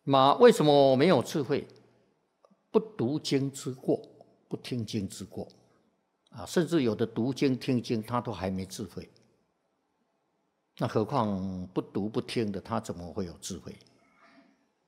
为什么没有智慧？不读经之过，不听经之过甚至有的读经听经，他都还没智慧，那何况不读不听的，他怎么会有智慧